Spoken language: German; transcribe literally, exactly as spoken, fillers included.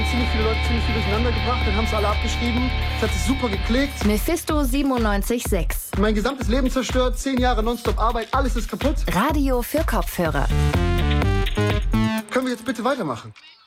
ziemlich viele Leute ziemlich viel durcheinander gebracht, dann haben es alle abgeschrieben. Es hat sich super geklickt. Mephisto siebenundneunzig Komma sechs. Mein gesamtes Leben zerstört, zehn Jahre Nonstop Arbeit, alles ist kaputt. Radio für Kopfhörer. Können wir jetzt bitte weitermachen?